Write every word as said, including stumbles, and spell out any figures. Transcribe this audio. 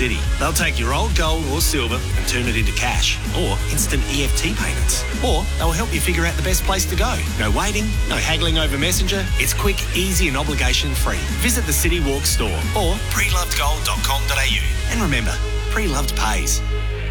City. They'll take your old gold or silver and turn it into cash or instant E F T payments. Or they'll help you figure out the best place to go. No waiting, no haggling over Messenger. It's quick, easy and obligation-free. Visit the City Walk store or pre loved gold dot com dot a u. And remember, pre-loved pays.